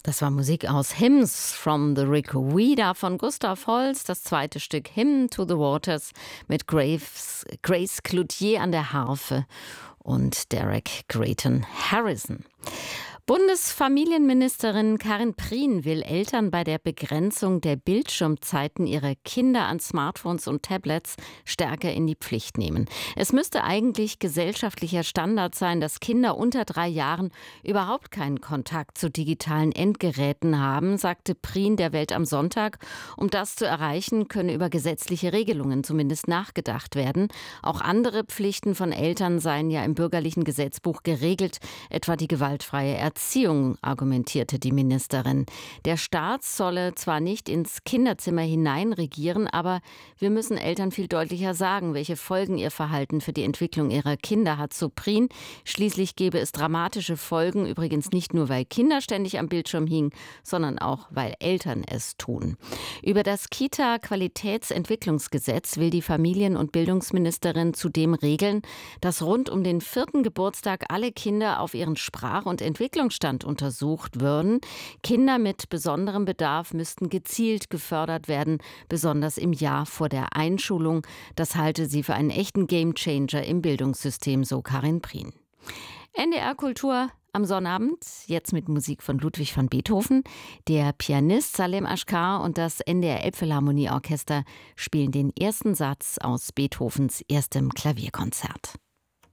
Das war Musik aus Hymns from the Ricohuida von Gustav Holst, das zweite Stück Hymn to the Waters mit Grace Cloutier an der Harfe und Derek Creighton Harrison. Bundesfamilienministerin Karin Prien will Eltern bei der Begrenzung der Bildschirmzeiten ihrer Kinder an Smartphones und Tablets stärker in die Pflicht nehmen. Es müsste eigentlich gesellschaftlicher Standard sein, dass Kinder unter 3 Jahren überhaupt keinen Kontakt zu digitalen Endgeräten haben, sagte Prien der Welt am Sonntag. Um das zu erreichen, könne über gesetzliche Regelungen zumindest nachgedacht werden. Auch andere Pflichten von Eltern seien ja im bürgerlichen Gesetzbuch geregelt, etwa die gewaltfreie Erziehung, argumentierte die Ministerin. Der Staat solle zwar nicht ins Kinderzimmer hineinregieren, aber wir müssen Eltern viel deutlicher sagen, welche Folgen ihr Verhalten für die Entwicklung ihrer Kinder hat, so Prien. Schließlich gäbe es dramatische Folgen, übrigens nicht nur, weil Kinder ständig am Bildschirm hingen, sondern auch, weil Eltern es tun. Über das Kita-Qualitätsentwicklungsgesetz will die Familien- und Bildungsministerin zudem regeln, dass rund um den 4. Geburtstag alle Kinder auf ihren Sprach- und Entwicklungsstand untersucht würden. Kinder mit besonderem Bedarf müssten gezielt gefördert werden, besonders im Jahr vor der Einschulung. Das halte sie für einen echten Gamechanger im Bildungssystem, so Karin Prien. NDR Kultur am Sonnabend, jetzt mit Musik von Ludwig van Beethoven. Der Pianist Salem Ashkar und das NDR Elbphilharmonieorchester spielen den ersten Satz aus Beethovens erstem Klavierkonzert.